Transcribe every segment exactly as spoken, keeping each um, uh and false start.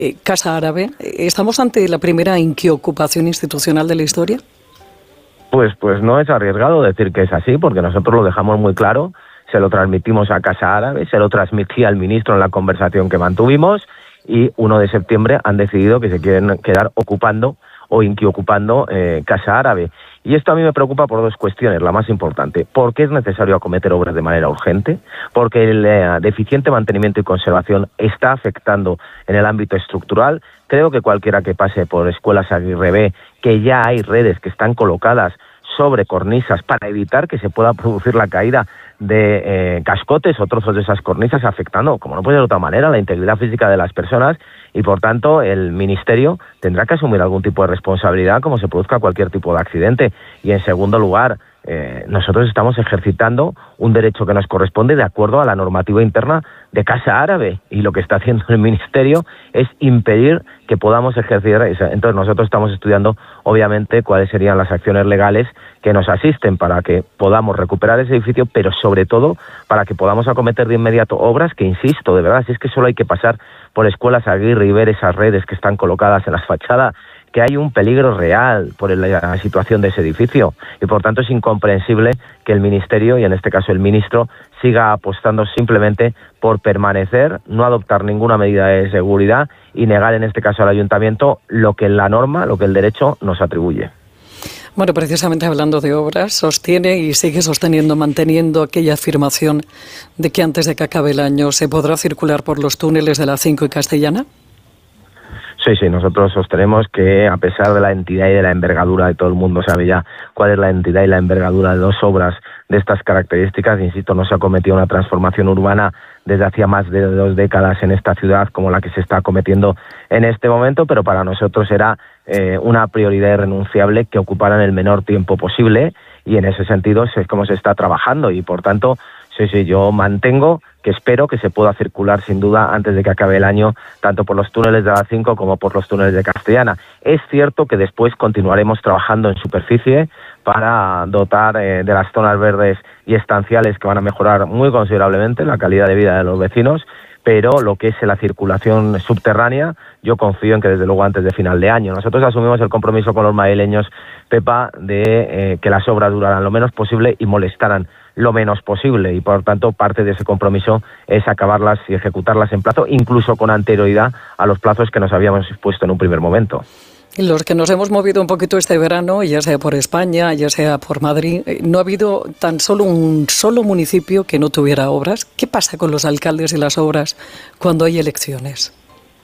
Eh, Casa Árabe, ¿estamos ante la primera inquiocupación institucional de la historia? Pues, pues no es arriesgado decir que es así, porque nosotros lo dejamos muy claro, se lo transmitimos a Casa Árabe, se lo transmití al ministro en la conversación que mantuvimos, y uno de septiembre han decidido que se quieren quedar ocupando o inquiocupando eh, Casa Árabe. Y esto a mí me preocupa por dos cuestiones. La más importante, ¿por qué es necesario acometer obras de manera urgente? Porque el eh, deficiente mantenimiento y conservación está afectando en el ámbito estructural. Creo que cualquiera que pase por Escuelas Aguirre ve que ya hay redes que están colocadas sobre cornisas para evitar que se pueda producir la caída de eh, cascotes o trozos de esas cornisas, afectando, como no puede de otra manera, la integridad física de las personas, y por tanto el Ministerio tendrá que asumir algún tipo de responsabilidad como se produzca cualquier tipo de accidente. Y en segundo lugar, eh, nosotros estamos ejercitando un derecho que nos corresponde de acuerdo a la normativa interna de Casa Árabe, y lo que está haciendo el Ministerio es impedir que podamos ejercer eso. Entonces nosotros estamos estudiando obviamente cuáles serían las acciones legales que nos asisten para que podamos recuperar ese edificio, pero sobre todo para que podamos acometer de inmediato obras que, insisto, de verdad, si es que solo hay que pasar por Escuelas Aguirre y ver esas redes que están colocadas en las fachadas, que hay un peligro real por la situación de ese edificio, y por tanto es incomprensible que el Ministerio, y en este caso el ministro, siga apostando simplemente por permanecer, no adoptar ninguna medida de seguridad y negar en este caso al Ayuntamiento lo que la norma, lo que el derecho nos atribuye. Bueno, precisamente hablando de obras, sostiene y sigue sosteniendo, manteniendo aquella afirmación de que antes de que acabe el año se podrá circular por los túneles de la cinco y Castellana. Sí, sí, nosotros sostenemos que a pesar de la entidad y de la envergadura, de todo el mundo sabe ya cuál es la entidad y la envergadura de dos obras de estas características, insisto, no se ha cometido una transformación urbana desde hacía más de dos décadas en esta ciudad como la que se está cometiendo en este momento, pero para nosotros era eh, una prioridad irrenunciable que ocuparan el menor tiempo posible, y en ese sentido es como se está trabajando, y por tanto, sí, sí, yo mantengo que espero que se pueda circular sin duda antes de que acabe el año, tanto por los túneles de la cinco como por los túneles de Castellana. Es cierto que después continuaremos trabajando en superficie para dotar eh, de las zonas verdes y estanciales que van a mejorar muy considerablemente la calidad de vida de los vecinos, pero lo que es la circulación subterránea, yo confío en que desde luego antes de final de año. Nosotros asumimos el compromiso con los madrileños, Pepa, de eh, que las obras duraran lo menos posible y molestaran lo menos posible, y por tanto parte de ese compromiso es acabarlas y ejecutarlas en plazo, incluso con anterioridad a los plazos que nos habíamos expuesto en un primer momento. Los que nos hemos movido un poquito este verano, ya sea por España, ya sea por Madrid, no ha habido tan solo un solo municipio que no tuviera obras. ¿Qué pasa con los alcaldes y las obras cuando hay elecciones?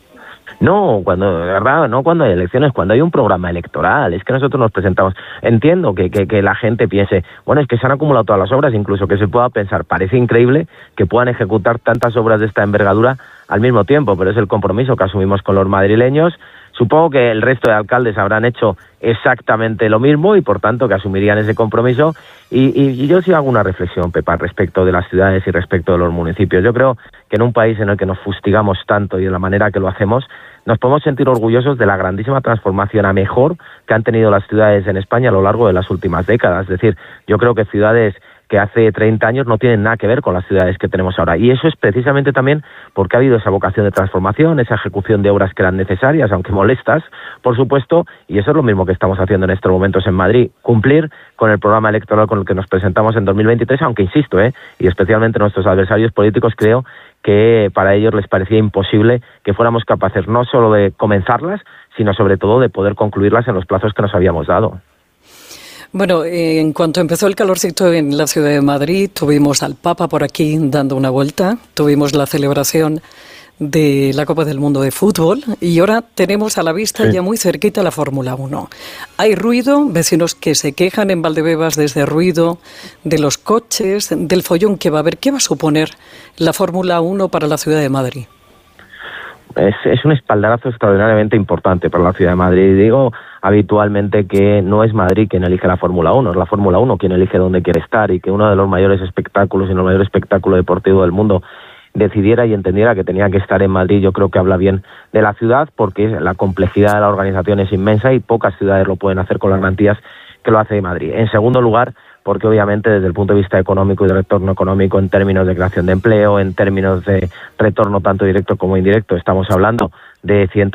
No, cuando, de verdad, no cuando hay elecciones, cuando hay un programa electoral. Es que nosotros nos presentamos. Entiendo que, que, que la gente piense, bueno, es que se han acumulado todas las obras, incluso que se pueda pensar, parece increíble que puedan ejecutar tantas obras de esta envergadura al mismo tiempo, pero es el compromiso que asumimos con los madrileños. Supongo que el resto de alcaldes habrán hecho exactamente lo mismo y por tanto que asumirían ese compromiso. Y, y, y yo sí hago una reflexión, Pepa, respecto de las ciudades y respecto de los municipios. Yo creo que en un país en el que nos fustigamos tanto y de la manera que lo hacemos, nos podemos sentir orgullosos de la grandísima transformación a mejor que han tenido las ciudades en España a lo largo de las últimas décadas. Es decir, yo creo que ciudades que hace treinta años no tienen nada que ver con las ciudades que tenemos ahora. Y eso es precisamente también porque ha habido esa vocación de transformación, esa ejecución de obras que eran necesarias, aunque molestas, por supuesto, y eso es lo mismo que estamos haciendo en estos momentos en Madrid, cumplir con el programa electoral con el que nos presentamos en dos mil veintitrés, aunque insisto, ¿eh? y especialmente nuestros adversarios políticos, creo que para ellos les parecía imposible que fuéramos capaces no solo de comenzarlas, sino sobre todo de poder concluirlas en los plazos que nos habíamos dado. Bueno, en cuanto empezó el calorcito en la ciudad de Madrid, tuvimos al Papa por aquí dando una vuelta, tuvimos la celebración de la Copa del Mundo de Fútbol y ahora tenemos a la vista sí. ya muy cerquita la Fórmula uno. Hay ruido, vecinos que se quejan en Valdebebas de ese ruido, de los coches, del follón que va a haber. ¿Qué va a suponer la Fórmula uno para la ciudad de Madrid? Es, es un espaldarazo extraordinariamente importante para la ciudad de Madrid. Digo habitualmente que no es Madrid quien elige la Fórmula uno, es la Fórmula uno quien elige dónde quiere estar, y que uno de los mayores espectáculos y el mayor espectáculo deportivo del mundo decidiera y entendiera que tenía que estar en Madrid. Yo creo que habla bien de la ciudad, porque la complejidad de la organización es inmensa y pocas ciudades lo pueden hacer con las garantías que lo hace de Madrid. En segundo lugar, porque obviamente desde el punto de vista económico y de retorno económico, en términos de creación de empleo, en términos de retorno tanto directo como indirecto, estamos hablando de cientos